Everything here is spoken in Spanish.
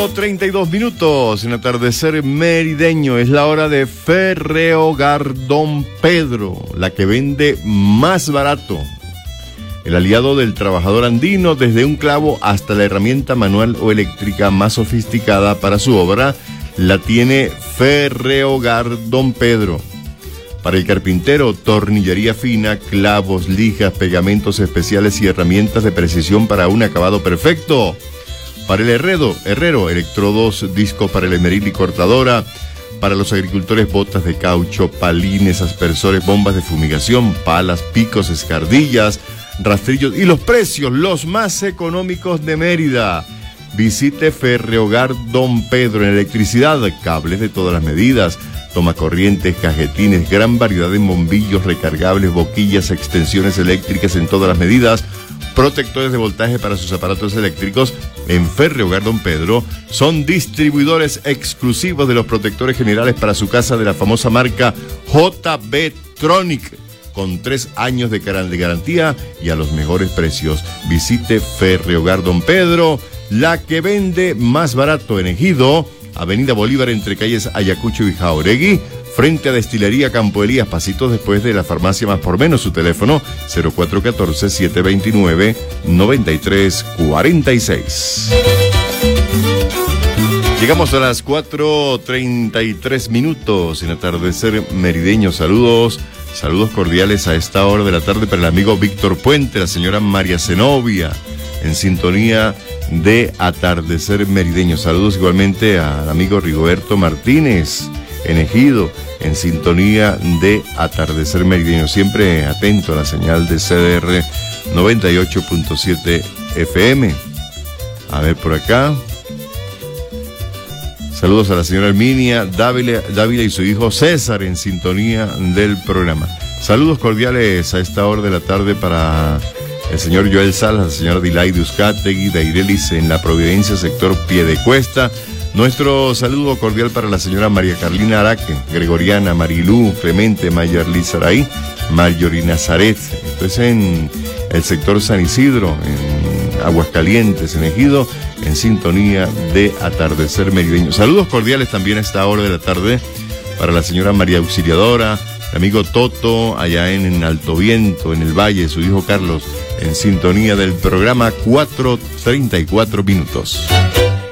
4:32 en atardecer merideño. Es la hora de Ferrehogar Don Pedro, la que vende más barato. El aliado del trabajador andino, desde un clavo hasta la herramienta manual o eléctrica más sofisticada para su obra, la tiene Ferrehogar Don Pedro. Para el carpintero, tornillería fina, clavos, lijas, pegamentos especiales y herramientas de precisión para un acabado perfecto. Para el herrero, electrodos, discos para el esmeril y cortadora. Para los agricultores, botas de caucho, palines, aspersores, bombas de fumigación, palas, picos, escardillas, rastrillos y los precios, los más económicos de Mérida. Visite Ferrehogar Don Pedro. En electricidad, cables de todas las medidas, tomacorrientes, cajetines, gran variedad de bombillos recargables, boquillas, extensiones eléctricas en todas las medidas, protectores de voltaje para sus aparatos eléctricos. En Ferrehogar Don Pedro son distribuidores exclusivos de los protectores generales para su casa de la famosa marca JB Tronic, con 3 años de garantía y a los mejores precios. Visite Ferrehogar Don Pedro, la que vende más barato, en Ejido, Avenida Bolívar, entre calles Ayacucho y Jauregui, frente a Destilería Campo Elías, pasitos después de la farmacia Más por Menos. Su teléfono 0414-729-9346. Llegamos a las 4:33 en atardecer merideño. Saludos cordiales a esta hora de la tarde para el amigo Víctor Puente, la señora María Zenobia, en sintonía de atardecer merideño. Saludos igualmente al amigo Rigoberto Martínez, en Ejido, en sintonía de atardecer merideño, siempre atento a la señal de CDR 98.7 FM. A ver por acá. Saludos a la señora Herminia Dávila y su hijo César, en sintonía del programa. Saludos cordiales a esta hora de la tarde para el señor Joel Salas, la señora Dilaide Uzcategui, Dairelis en La Providencia, sector Piedecuesta. Nuestro saludo cordial para la señora María Carlina Araque, Gregoriana, Marilú, Clemente, Mayerly Saray, Marjorie Nazaret. Esto es en el sector San Isidro, en Aguascalientes, en Ejido, en sintonía de atardecer merideño. Saludos cordiales también a esta hora de la tarde para la señora María Auxiliadora, el amigo Toto, allá en Alto Viento, en el Valle, su hijo Carlos, en sintonía del programa 4:34.